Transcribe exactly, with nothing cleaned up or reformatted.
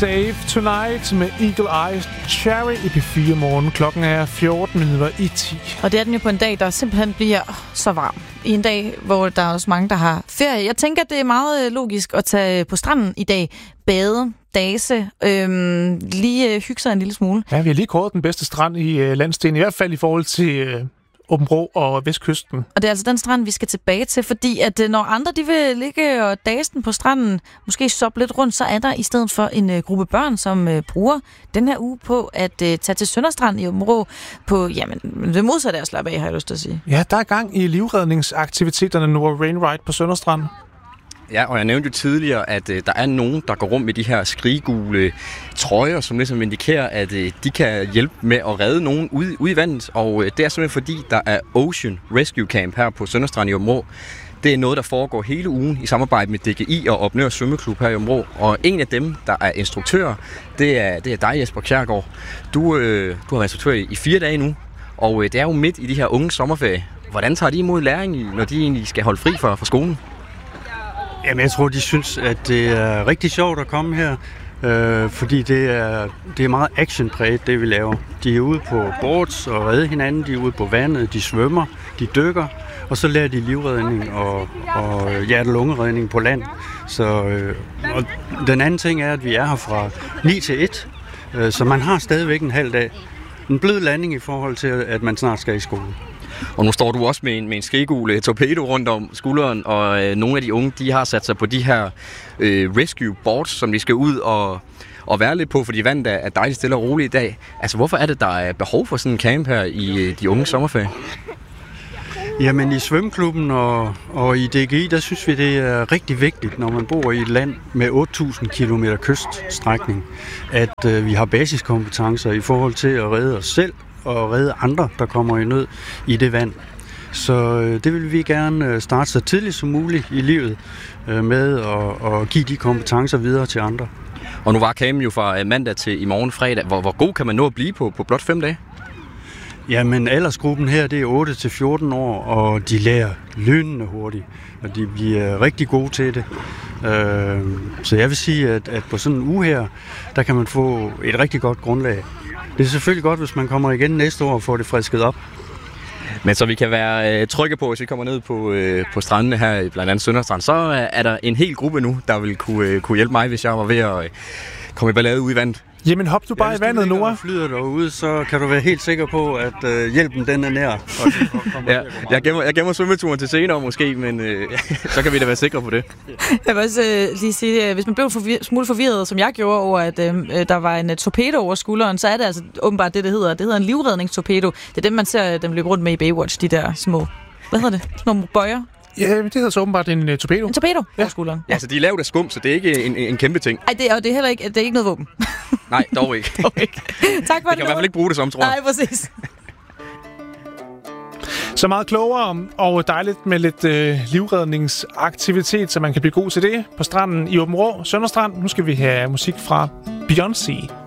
Save Tonight med Eagle Eyes Cherry i P fire morgen. Klokken er fjorten minutter i ti. Og det er den jo på en dag, der simpelthen bliver så varm. I en dag, hvor der er også mange, der har ferie. Jeg tænker, det er meget logisk at tage på stranden i dag. Bade, dase, øhm, lige øh, hygge sig en lille smule. Ja, vi har lige kåret den bedste strand i øh, landsdelen. I hvert fald i forhold til øh, Aabenraa og Vestkysten. Og det er altså den strand, vi skal tilbage til, fordi at øh, når andre de vil ligge og dase den på stranden, måske soppe lidt rundt, så er der i stedet for en øh, gruppe børn, som øh, bruger den her uge på at øh, tage til Sønderstrand i Aabenraa på, jamen, det modsatte af at slappe af, har jeg lyst til at sige. Ja, der er gang i livredningsaktiviteterne nu og Rainride på Sønderstrand. Ja, og jeg nævnte jo tidligere, at øh, der er nogen, der går rundt med de her skriggule trøjer, som ligesom indikerer, at øh, de kan hjælpe med at redde nogen ude, ude i vandet. Og øh, det er simpelthen fordi, der er Ocean Rescue Camp her på Sønderstrand i Aabenraa. Det er noget, der foregår hele ugen i samarbejde med D G I og Opnør Svømmeklub her i Aabenraa. Og en af dem, der er instruktør, det er, det er dig, Jesper Kjærgaard. Du, øh, du har været instruktør i, i fire dage nu, og øh, det er jo midt i de her unge sommerferie. Hvordan tager de imod læring, når de egentlig skal holde fri fra, fra skolen? Jamen, jeg tror, de synes, at det er rigtig sjovt at komme her, øh, fordi det er, det er meget actionpræget, det vi laver. De er ude på boards og redde hinanden, de er ude på vandet, de svømmer, de dykker, og så lærer de livredning og, og hjerte-lungeredning på land. Så, øh, og den anden ting er, at vi er her fra ni til et, øh, så man har stadigvæk en halv dag. En blød landing i forhold til, at man snart skal i skole. Og nu står du også med en, med en skriggule torpedo rundt om skulderen, og øh, nogle af de unge, de har sat sig på de her øh, rescue boards, som de skal ud og, og være lidt på, fordi vandet er dejligt stille og roligt i dag. Altså, hvorfor er det, der er behov for sådan en camp her i øh, de unge sommerferie? Jamen, i svømmeklubben og, og i D G I, der synes vi, det er rigtig vigtigt, når man bor i et land med otte tusind kilometer kyststrækning, at øh, vi har basiskompetencer i forhold til at redde os selv og redde andre, der kommer i nød i det vand. Så øh, det vil vi gerne øh, starte så tidligt som muligt i livet øh, med at, at give de kompetencer videre til andre. Og nu var campen jo fra mandag til i morgen fredag. Hvor, hvor god kan man nå at blive på, på blot fem dage? Jamen, aldersgruppen her, det er otte til fjorten år, og de lærer lynende hurtigt, og de bliver rigtig gode til det. Øh, så jeg vil sige, at, at på sådan en uge her, der kan man få et rigtig godt grundlag. Det er selvfølgelig godt, hvis man kommer igen næste år og får det frisket op. Men så vi kan være øh, trygge på, hvis vi kommer ned på, øh, på strandene her, blandt andet Sønderstrand, så øh, er der en hel gruppe nu, der vil kunne, øh, kunne hjælpe mig, hvis jeg var ved at øh, komme i ballade ude i vandet. Jamen hop du bare ja, i vandet, Noah. Hvis du flyder derude, så kan du være helt sikker på, at øh, hjælpen den er nær. Ja, jeg gemmer, jeg gemmer svømmeturen til senere måske, men øh, så kan vi da være sikre på det. Jeg vil også øh, lige sige, at hvis man blev en forvir- smule forvirret, som jeg gjorde over, at øh, der var en uh, torpedo over skulderen, så er det altså åbenbart det, det hedder. Det hedder en livredningstorpedo. Det er dem, man ser dem løbe rundt med i Baywatch, de der små, hvad hedder det? Sådan nogle bøjer. Ja, det hedder så åbenbart en uh, torpedo. En torpedo ja. over skulderen. Ja, så de er lavet af skum, så det er ikke en, en kæmpe ting. Nej, det er, det er heller ikke, det er ikke noget våben. Nej, dog ikke. dog ikke. Tak for det. Det kan i hvert fald ikke bruge det som, tror jeg. Nej, præcis. Så meget klogere og dejligt med lidt øh, livredningsaktivitet, så man kan blive god til det på stranden i Aabenraa, Sønderstrand. Nu skal vi have musik fra Beyoncé.